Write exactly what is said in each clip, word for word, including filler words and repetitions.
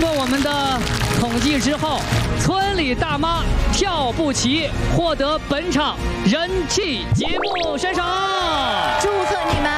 过我们的统计之后，村里大妈跳不齐，获得本场人气节目选手。 祝贺你们！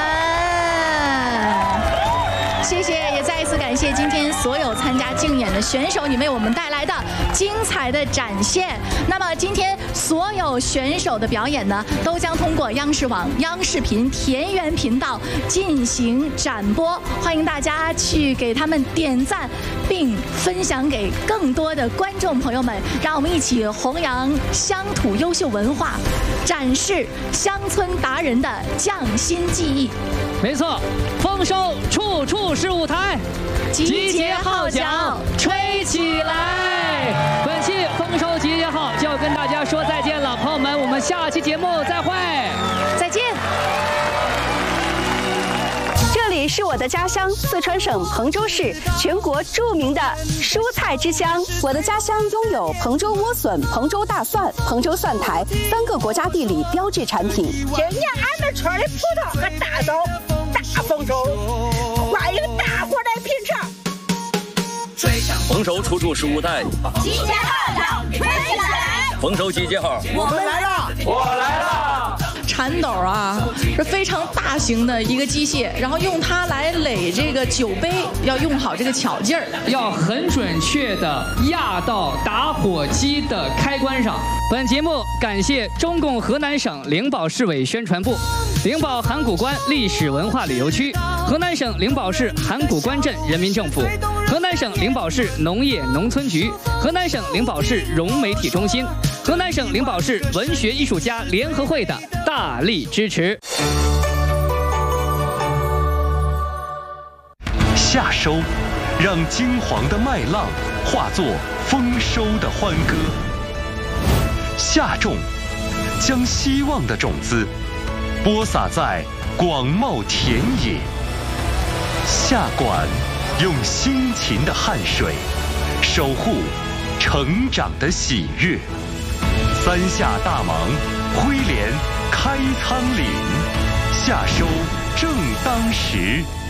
谢谢，也再一次感谢今天所有参加竞演的选手，你为我们带来的精彩的展现。那么今天所有选手的表演呢，都将通过央视网、央视频田园频道进行展播，欢迎大家去给他们点赞，并分享给更多的观众朋友们。让我们一起弘扬乡土优秀文化，展示乡村达人的匠心技艺。 没错，丰收处处是舞台，集结号角吹起来。本期丰收集结号就要跟大家说再见了，朋友们，我们下期节目再会， 再见。 这里是我的家乡，四川省彭州市，全国著名的蔬菜之乡。我的家乡拥有彭州莴笋、彭州大蒜、彭州蒜苔三个国家地理标志产品。 今年俺们村的葡萄和大枣大丰收，欢迎大伙来品尝。 丰收处处是舞台， 集结号角吹起来。 丰收集结号， 我们来了， 我来了。 铲斗啊，是非常大型的一个机械，然后用它来垒这个酒杯，要用好这个巧劲儿， 要很准确的压到打火机的开关上。本节目感谢中共河南省灵宝市委宣传部、灵宝函谷关历史文化旅游区、河南省灵宝市函谷关镇人民政府、河南省灵宝市农业农村局、河南省灵宝市融媒体中心、河南省灵宝市文学艺术家联合会的大力支持。 夏收，让金黄的麦浪化作丰收的欢歌；夏种，将希望的种子播撒在广袤田野；夏管，用辛勤的汗水守护成长的喜悦。三夏大忙，挥镰开仓廪，夏收正当时。